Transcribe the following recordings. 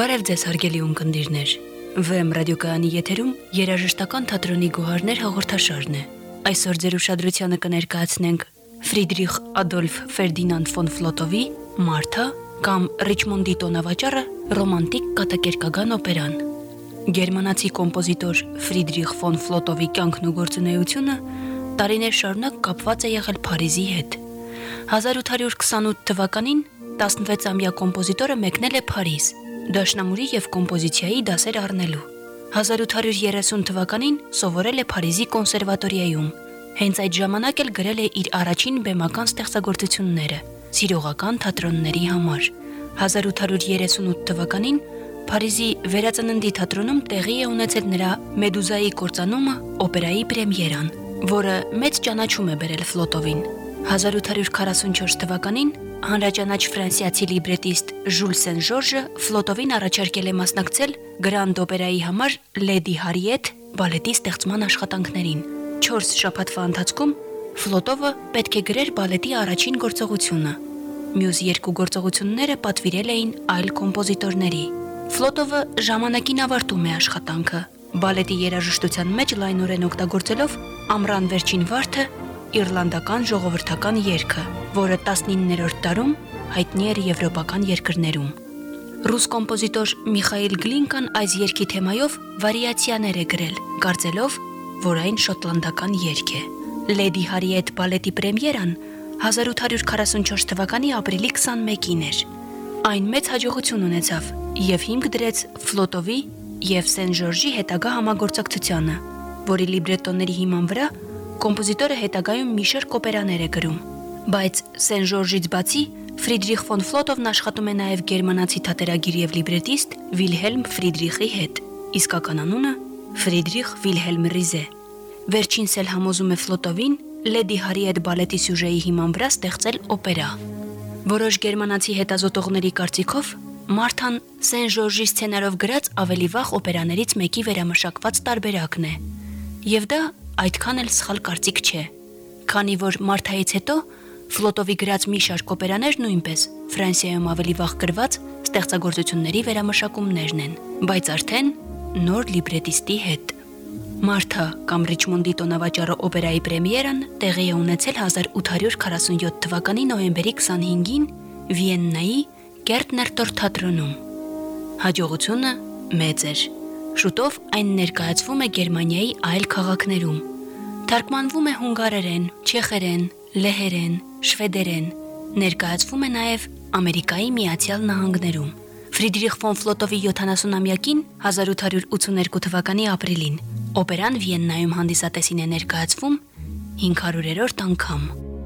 Բարև ձեզ հարգելի ունկնդիրներ, VM ռադիոկայանի եթերում երաժշտական թատրոնի գոհարներ հաղորդաշարն է։ Այսօր ձեր ուշադրությանը կներկայացնենք Ֆրիդրիխ Ադոլֆ Ֆերդինանդ ֆոն Ֆլոտովի «Մարթա» կամ Ռիչմոնդի տոնավաճառը ռոմանտիկ կատակերգական օպերան։ Գերմանացի կոմպոզիտոր Ֆրիդրիխ ֆոն Ֆլոտովի կյանքն ու գործունեությունը տարիներ շարունակ կապված է եղել Փարիզի հետ։ 1828 թվականին 16-ամյա կոմպոզիտորը մեկնել է Փարիզ, դաշնամուրի և կոմպոզիցիայի դասեր առնելու։ 1830 թվականին սովորել է Փարիզի կոնսերվատորիայում։ Հենց այդ ժամանակ էլ գրել է իր առաջին բեմական ստեղծագործությունները սիրողական թատրոնների համար։ 1838 թվականին Փարիզի Վերածննդի թատրոնում տեղի է ունեցել նրա Մեդուզայի կործանումը օպերայի պրեմիերան, որը մեծ ճանաչում է բերել Ֆլոտովին։ 1844 թվականին հանրաճանաչ ֆրանսիացի լիբրետիստ Ժուլ Սեն-Ժորժը Ֆլոտովին առաջարկել է մասնակցել Գրանդ օպերայի համար Լեդի Հարիեթ բալետի ստեղծման աշխատանքներին։ 4 շաբաթվա ընթացքում Ֆլոտովը պետք է գրեր բալետի առաջին գործողությունը։ Մյուս երկու գործողությունները պատվիրել էին այլ կոմպոզիտորների։ Ֆլոտովը ժամանակին ավարտում է աշխատանքը։ Բալետի երաժշտության մեջ լայնորեն օգտագործելով Ամռան վերջին վարդը իռլանդական ժողովրդական երգը, որը 19-րդ դարում հայտնի էր եվրոպական երկրներում։ Ռուս կոմպոզիտոր Միխայիլ Գլինկան այս երգի թեմայով վարիացիաներ է գրել, կարծելով, որ այն շոտլանդական երգ է։ Լեդի Հարիեթ բալետի պրեմիերան 1844 թվականի ապրիլի 21-ին էր։ Այն մեծ հաջողություն ունեցավ և հիմք դրեց Ֆլոտովի և Սեն-Ժորժի հետագա համագործակցությանը, որի լիբրետոների հիման վրա կոմպոզիտորը հետագայում մի շարք օպերաներ է գրում։ Բայց Սեն-Ժորժից բացի Ֆրիդրիխ ֆոն Ֆլոտովն աշխատում է նաև գերմանացի թատերագիր և լիբրետիստ Վիլհելմ Ֆրիդրիխի հետ, իսկական անունը Ֆրիդրիխ Վիլհելմ Ռիզե։ Վերջինս էլ համոզում է Ֆլոտովին Լեդի Հարիեթ բալետի սյուժեի հիման վրա ստեղծել օպերա։ Որոշ գերմանացի հետազոտողների կարծիքով Մարթան Սեն-Ժորժի սցենարով գրած ավելի վաղ օպերաներից մեկի վերամշակված տարբերակն է։ Եվ դա այդքան էլ սխալ կարծիք չէ, քանի որ Մարթայից հետո Ֆլոտովի գրած մի շարք օպերաներ նույնպես Ֆրանսիայում ավելի վաղ գրված ստեղծագործությունների վերամշակումներն են, բայց արդեն նոր լիբրետիստի հետ։ Մարթա կամ Ռիչմոնդի տոնավաճառը օպերայի պրեմիերան տեղի է ունեցել 1847 թվականի նոյեմբերի 25-ին Վիեննայի Կերտներտոր թատրոնում։ Հաջողությունը մեծ էր։ Շուտով այն ներկայացվում է Գերմանիայի այլ քաղաքներում։ Թարգմանվում է հունգարերեն, չեխերեն, լեհերեն, շվեդերեն, ներկայացվում է նաև Ամերիկայի Միացյալ Նահանգներում։ Ֆրիդրիխ ֆոն Ֆլոտովի 70-ամյակին 1882 թվականի ապրիլին օպերան Վիեննայում հանդիսատեսին է ներկայացվում 500-րդ անգամ։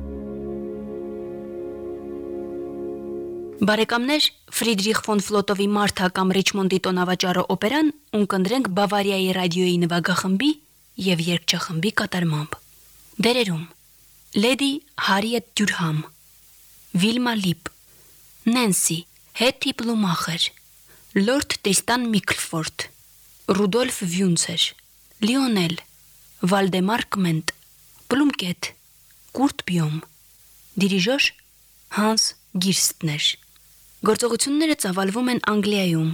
Բարեկամներ, Ֆրիդրիխ ֆոն Ֆլոտովի Մարթա կամ Ռիչմոնդի տոնավաճառը օպերան ունկնդրենք Բավարիայի ռադիոյի նվագախմբի և երգչախմբի կատարմամբ։ Դերերում Լեդի Հարիեթ Դյուրհամ, Վիլմա Լիպ, Նենսի Հետի Բլումախեր, Լորդ Տրիստան Միքլֆորդ, Ռուդոլֆ Վյունցեր, Լիոնել, Վալդեմար Կմենտ, Պլումկետ, Կուրտ Բյոմ, դիրիժոր Հանս Գիրստներ։ Գործողությունները ծավալվում են Անգլիայում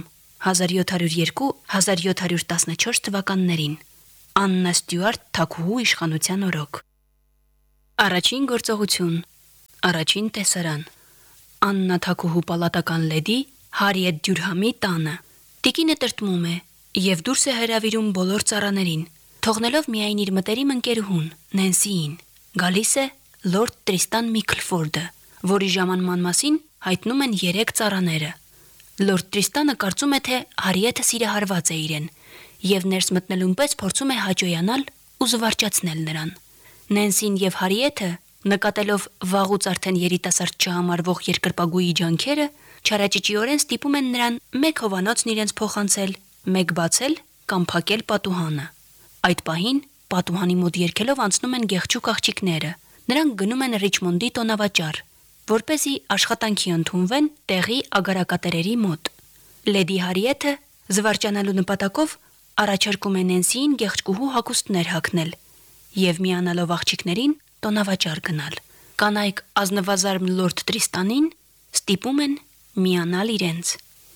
1702-1714 թվականներին, Աննա Ստյուարտ թագուհու իշխանության օրոք։ Առաջին գործողություն, առաջին տեսարան, Աննա թագուհու պալատական լեդի Հարիեթ Դյուրհամի տանը։ Տիկինը տրտմում է և դուրս է հրավիրում բոլոր ծառաներին, թողնելով միայն իր մտերիմ ընկերուհուն Նենսիին։ Գալիս է Լորդ Տրիստան Միքլֆորդը, որի ժամանման մասին հայտնում են 3 ծառաները։ Լորդ Տրիստանը կարծում է, թե Հարիեթը սիրահարված է իրեն և ներս մտնելուն պես փորձում է հաճոյանալ ու զվարճացնել նրան։ Նենսին և Հարիեթը, նկատելով վաղուց արդեն երիտասարդ չհամարվող երկրպագուի ջանքերը, չարաճճիորեն ստիպում են նրան մեկ հովանոցն իրենց փոխանցել, մեկ բացել կամ փակել պատուհանը։ Այդ պահին պատուհանի մոտ երգելով անցնում են գեղեցիկ աղջիկները։ Նրանք գնում են Ռիչմոնդի տոնավաճառ, որպեսզի աշխատանքի ընդունվեն տեղի ագարակատերերի մոտ։ Լեդի Հարիեթը զվարճանալու նպատակով առաջարկում է Նենսիին գեղեցկուհու հագուստներ հագնել և միանալով աղջիկներին տոնավաճառ գնալ։ Կանայք ազնվազարմ Լորդ Տրիստանին ստիպում են միանալ իրենց։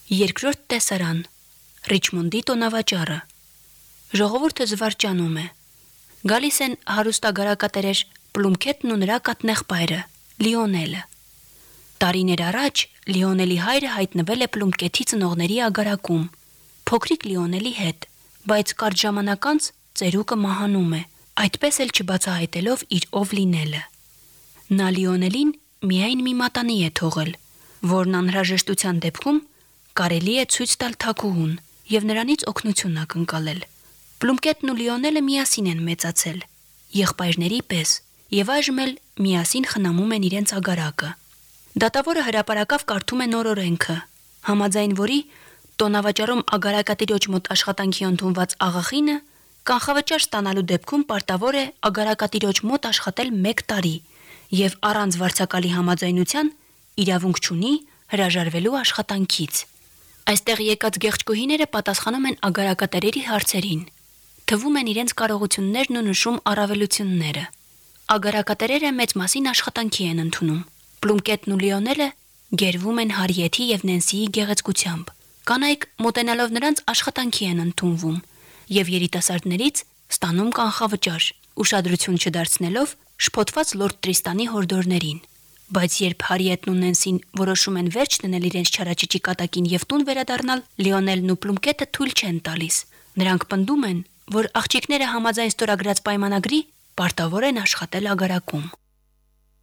Երկրորդ տեսարան Ռիչմոնդի տոնավաճառը Ժողովուրդը զվարճանում է։ Գալիս են հարուստագարակատերեր Պլումքետն ու նրա կաթնեղբայրը Լիոնելը։ Տարիներ առաջ Լիոնելի հայրը հայտնվել է Պլումքետի ծնողների ագարակում, փոքրիկ Լիոնելի հետ, բայց կարճ ժամանակ անց ծերուկը մահանում է, այդպես էլ չբացահայտելով իր ով լինելը։ Նա Լիոնելին միայն մի մատանի է թողել, որն անհրաժեշտության դեպքում կարելի է ցույց տալ թագուհուն եւ նրանից օգնություն ակնկալել։ Պլումքետն ու Լիոնելը միասին են մեծացել, եղբայրների պես, եւ այժմ էլ միասին խնամում են իրենց ագարակը։ Դատավորը հրապարակավ կարդում է նոր օրենքը, համաձայն որի տոնավաճառում ագարակատիրոջ մոտ աշխատանքի ընդունված աղախինը կանխավճար ստանալու դեպքում պարտավոր է ագարակատիրոջ մոտ աշխատել 1 տարի եւ առանց վարձակալի համաձայնության իրավունք չունի հրաժարվելու աշխատանքից։ Այստեղ եկած գեղեցկուհիները պատասխանում են ագարակատերերի հարցերին, թվում են իրենց կարողություններն ու նշում առավելությունները։ Ագարակատերերը մեծ մասին աշխատանքի են ընդունում։ Պլումքետն ու Լիոնելը գերվում են Հարիեթի եւ Նենսիի գեղեցկությամբ։ Կանայք մոտենալով նրանց աշխատանքի են ընդունվում եւ երիտասարդներից ստանում կանխավճար, ուշադրություն չդարձնելով շփոթված լորդ Տրիստանի հորդորներին։ Բայց երբ Հարիետն ու Նենսին որոշում են վերջ դնել իրենց չարաճճի կատակին եւ տուն վերադառնալ, Լիոնելն ու Պլումքետը թույլ չեն տալիս։ Նրանք պնդում են, որ աղջիկները համաձայն ստորագրած պայմանագրի պարտավոր են աշխատել ագարակում։